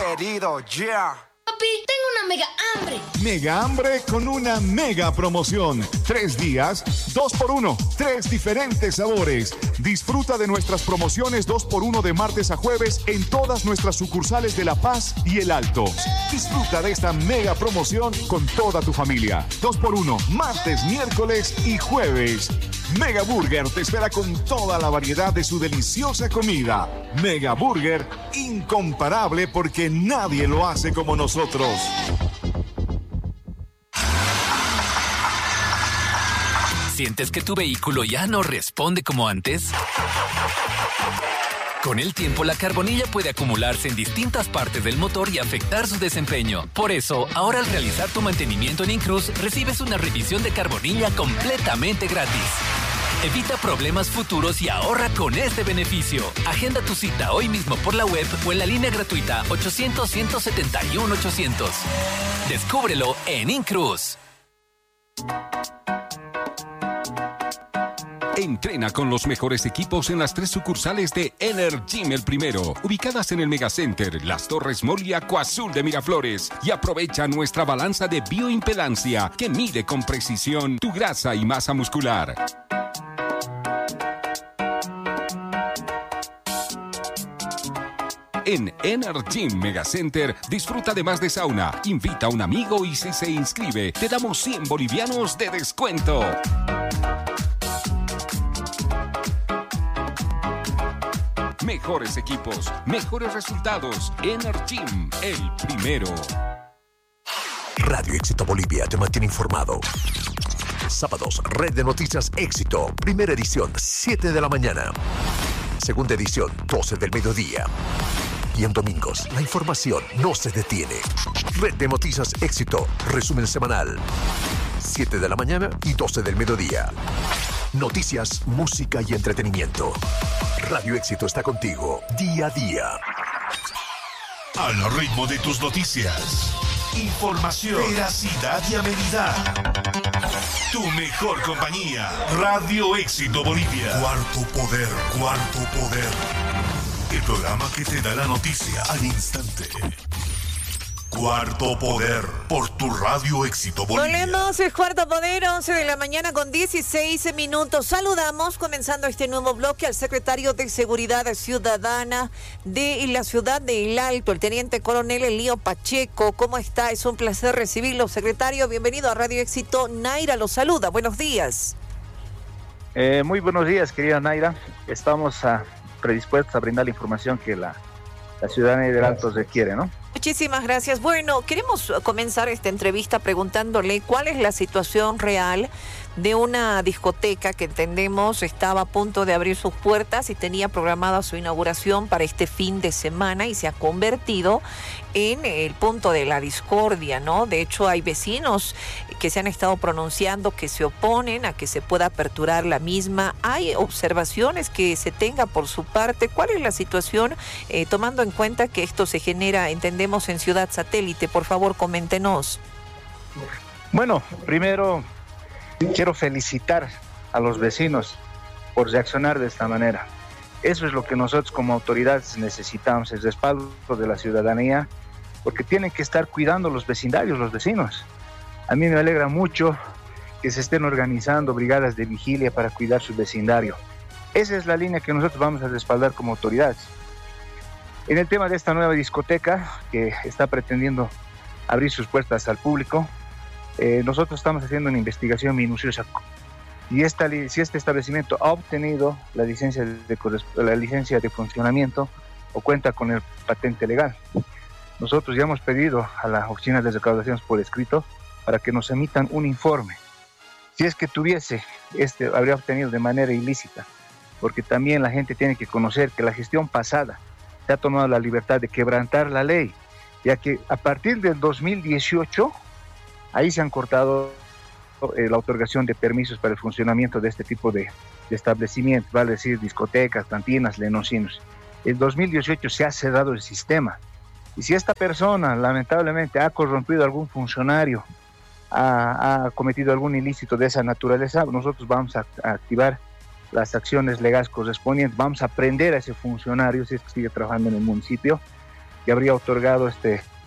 querido, yeah. Papi, tengo una mega hambre. Mega hambre con una mega promoción. 3 días, 2x1, 3 diferentes sabores. Disfruta de nuestras promociones 2x1 de martes a jueves en todas nuestras sucursales de La Paz y El Alto. Disfruta de esta mega promoción con toda tu familia. 2x1, martes, miércoles y jueves. Mega Burger te espera con toda la variedad de su deliciosa comida. Mega Burger, incomparable porque nadie lo hace como nosotros. ¿Sientes que tu vehículo ya no responde como antes? Con el tiempo, la carbonilla puede acumularse en distintas partes del motor y afectar su desempeño. Por eso, ahora al realizar tu mantenimiento en Incruz, recibes una revisión de carbonilla completamente gratis. Evita problemas futuros y ahorra con este beneficio. Agenda tu cita hoy mismo por la web o en la línea gratuita 800-171-800. Descúbrelo en Incruz. Entrena con los mejores equipos en las 3 sucursales de Energym El Primero, ubicadas en el Megacenter, Las Torres Mall y Acuazul de Miraflores. Y aprovecha nuestra balanza de bioimpedancia que mide con precisión tu grasa y masa muscular. En Energym Megacenter, disfruta de más de sauna, invita a un amigo y si se inscribe, te damos 100 bolivianos de descuento. Mejores equipos, mejores resultados. Energym, el primero. Radio Éxito Bolivia te mantiene informado. Sábados, Red de Noticias Éxito. Primera edición, 7 de la mañana. Segunda edición, 12 del mediodía. Y en domingos, la información no se detiene. Red de Noticias Éxito. Resumen semanal. 7 de la mañana y 12 del mediodía. Noticias, música y entretenimiento. Radio Éxito está contigo día a día. Al ritmo de tus noticias. Información, veracidad y amenidad. Tu mejor compañía. Radio Éxito Bolivia. Cuarto Poder, Cuarto Poder. El programa que te da la noticia al instante. Cuarto Poder, por tu Radio Éxito Bolivia. Volvemos, es Cuarto Poder, 11 de la mañana con 16 minutos. Saludamos, comenzando este nuevo bloque, al secretario de Seguridad Ciudadana de la ciudad de El Alto, el teniente coronel Elío Pacheco. ¿Cómo está? Es un placer recibirlo, secretario. Bienvenido a Radio Éxito. Naira lo saluda. Buenos días. Muy buenos días, querida Naira. Estamos predispuestos a brindar la información que la ciudadanía del Alto requiere, ¿no? Muchísimas gracias. Bueno, queremos comenzar esta entrevista preguntándole cuál es la situación real de una discoteca que entendemos estaba a punto de abrir sus puertas y tenía programada su inauguración para este fin de semana y se ha convertido en el punto de la discordia, ¿no? De hecho, hay vecinos que se han estado pronunciando que se oponen a que se pueda aperturar la misma. ¿Hay observaciones que se tenga por su parte? ¿Cuál es la situación, tomando en cuenta que esto se genera, entendemos, en Ciudad Satélite? Por favor, coméntenos. Bueno, primero quiero felicitar a los vecinos por reaccionar de esta manera. Eso es lo que nosotros como autoridades necesitamos, el respaldo de la ciudadanía, porque tienen que estar cuidando los vecindarios, los vecinos. A mí me alegra mucho que se estén organizando brigadas de vigilia para cuidar su vecindario. Esa es la línea que nosotros vamos a respaldar como autoridades. En el tema de esta nueva discoteca que está pretendiendo abrir sus puertas al público, nosotros estamos haciendo una investigación minuciosa. Y si este establecimiento ha obtenido la licencia de funcionamiento o cuenta con el patente legal. Nosotros ya hemos pedido a la Oficina de Recaudaciones por escrito para que nos emitan un informe. Si es que habría obtenido de manera ilícita, porque también la gente tiene que conocer que la gestión pasada se ha tomado la libertad de quebrantar la ley, ya que a partir del 2018, ahí se han cortado la otorgación de permisos para el funcionamiento de este tipo de establecimientos, vale decir discotecas, cantinas, lenocinos. En 2018 se ha cerrado el sistema. Y si esta persona lamentablemente ha corrompido a algún funcionario, ha cometido algún ilícito de esa naturaleza, nosotros vamos a activar las acciones legales correspondientes, vamos a prender a ese funcionario si es que sigue trabajando en el municipio y habría otorgado